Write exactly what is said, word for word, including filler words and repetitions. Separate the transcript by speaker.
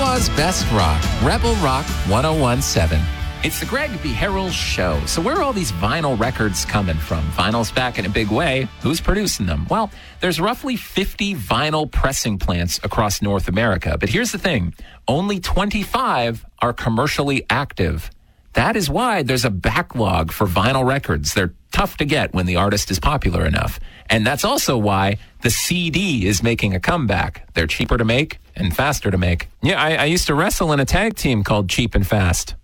Speaker 1: Utah's best rock, Rebel Rock ten seventeen. It's the Greg B. Harrell Show. So where are all these vinyl records coming from? Vinyl's back in a big way. Who's producing them? Well, there's roughly fifty vinyl pressing plants across North America. But here's the thing. Only twenty-five are commercially active. That is why there's a backlog for vinyl records. They're tough to get when the artist is popular enough. And that's also why the C D is making a comeback. They're cheaper to make and faster to make. Yeah, I, I used to wrestle in a tag team called Cheap and Fast.